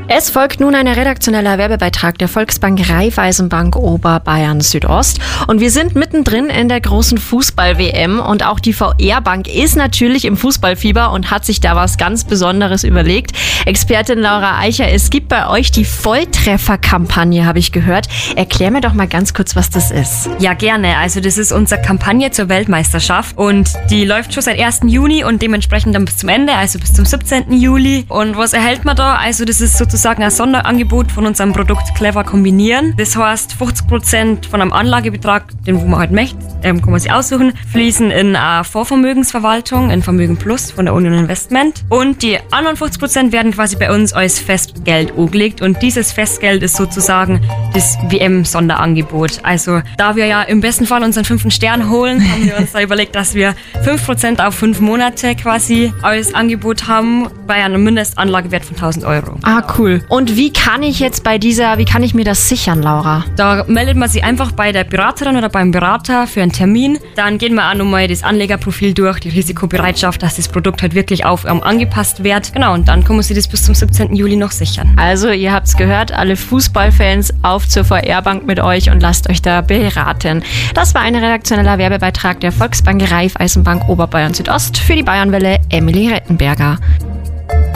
Es folgt nun ein redaktioneller Werbebeitrag der Volksbank Raiffeisenbank Oberbayern Südost. Und wir sind mittendrin in der großen Fußball-WM. Und auch die VR-Bank ist natürlich im Fußballfieber und hat sich da was ganz Besonderes überlegt. Expertin Laura Eicher, es gibt bei euch die Volltreffer-Kampagne, habe ich gehört. Erklär mir doch mal ganz kurz, was das ist. Ja, gerne. Also das ist unsere Kampagne zur Weltmeisterschaft. Und die läuft schon seit 1. Juni und dementsprechend dann bis zum Ende, also bis zum 17. Juli. Und was erhält man da? Also das ist sozusagen ein Sonderangebot von unserem Produkt Clever Kombinieren. Das heißt, 50% von einem Anlagebetrag, den wo man halt möchte, kann man sich aussuchen, fließen in eine Vorvermögensverwaltung, in Vermögen Plus von der Union Investment. Und die anderen 50% werden quasi bei uns als Festgeld angelegt. Und dieses Festgeld ist sozusagen das WM-Sonderangebot. Also da wir ja im besten Fall unseren 5. Stern holen, haben wir uns da überlegt, dass wir 5% auf 5 Monate quasi als Angebot haben, bei einem Mindestanlagewert von 1.000 Euro. Ah, cool. Und wie kann ich mir das sichern, Laura? Da meldet man sich einfach bei der Beraterin oder beim Berater für einen Termin. Dann gehen wir auch nochmal das Anlegerprofil durch, die Risikobereitschaft, dass das Produkt halt wirklich auf angepasst wird. Genau, und dann kann man sich das bis zum 17. Juli noch sichern. Also, ihr habt's gehört, alle Fußballfans auf zur VR-Bank mit euch und lasst euch da beraten. Das war ein redaktioneller Werbebeitrag der Volksbank Raiffeisenbank Oberbayern Südost für die Bayernwelle Emily Rettenberger.